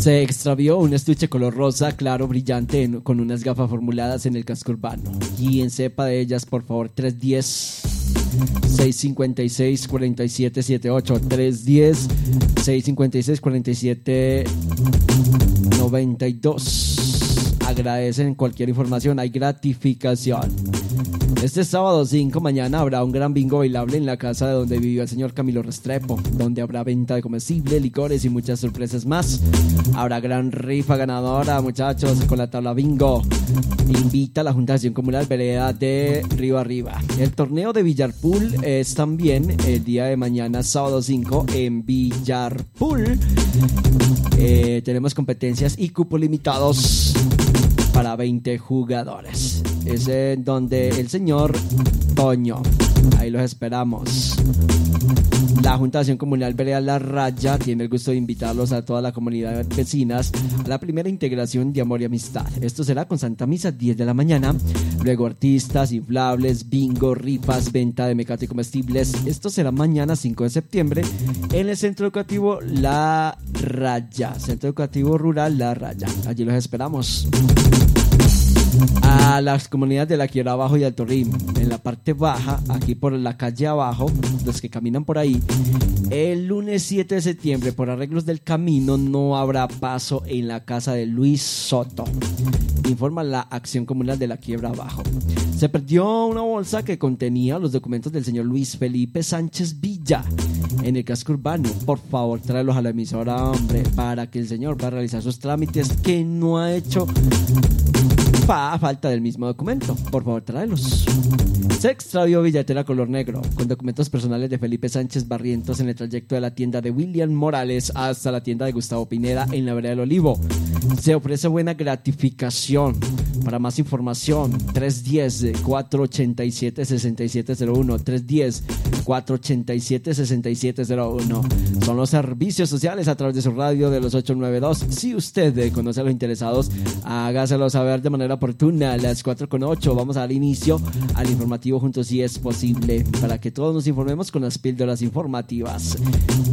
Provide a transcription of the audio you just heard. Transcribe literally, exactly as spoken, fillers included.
Se extravió un estuche color rosa, claro, brillante, en, con unas gafas formuladas en el casco urbano. Quien sepa de ellas, por favor, tres uno cero, seis cinco seis, cuatro siete siete ocho, tres uno cero, seis cinco seis, cuatro siete nueve dos. Agradecen cualquier información, hay gratificación. Este sábado cinco mañana habrá un gran bingo bailable en la casa de donde vivió el señor Camilo Restrepo, donde habrá venta de comestible, licores y muchas sorpresas más. Habrá gran rifa ganadora, muchachos, con la tabla bingo. Invita a la Junta de Acción Comunal Vereda de Río Arriba. El torneo de Villarpool es también el día de mañana, sábado cinco, en Villarpool. Eh, tenemos competencias y cupos limitados para veinte jugadores. Es en donde el señor Toño. Ahí los esperamos. La Junta de Acción Comunal Vereda La Raya tiene el gusto de invitarlos a toda la comunidad vecinas a la primera integración de amor y amistad. Esto será con Santa Misa, diez de la mañana. Luego artistas, inflables, bingo, rifas, venta de mecato y comestibles. Esto será mañana cinco de septiembre en el Centro Educativo La Raya. Centro Educativo Rural La Raya. Allí los esperamos. A las comunidades de la Quiebra Abajo y Alto Rim, en la parte baja, aquí por la calle abajo, los que caminan por ahí, el lunes siete de septiembre, por arreglos del camino, no habrá paso en la casa de Luis Soto. Informa la Acción Comunal de la Quiebra Abajo. Se perdió una bolsa que contenía los documentos del señor Luis Felipe Sánchez Villa en el casco urbano. Por favor, tráelos a la emisora, hombre, para que el señor pueda realizar sus trámites que no ha hecho a falta del mismo documento. Por favor, tráelos. Se extravió billetera color negro con documentos personales de Felipe Sánchez Barrientos en el trayecto de la tienda de William Morales hasta la tienda de Gustavo Pineda en la vereda del Olivo. Se ofrece buena gratificación. Para más información, tres uno cero, cuatro ocho siete, seis siete cero uno, tres uno cero, cuatro ocho siete, seis siete cero uno. Son los servicios sociales a través de su radio de los ocho nueve dos. Si usted conoce a los interesados, hágaselo saber de manera oportuna. A las cuatro con ocho vamos a dar inicio al informativo juntos si es posible, para que todos nos informemos con las píldoras informativas.